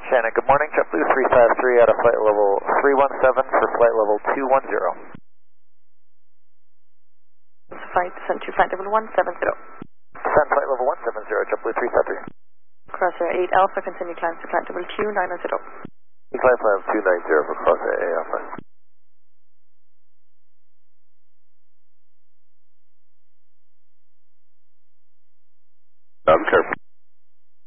Shannon, good morning. JetBlue 353 out of flight level 317 for flight level 210. Flight descent to flight level 170. Descent flight level 170, JetBlue 353. Crosshair 8 Alpha, continue climb to flight level 290. Flight level 290 for Crosshair 8 Alpha.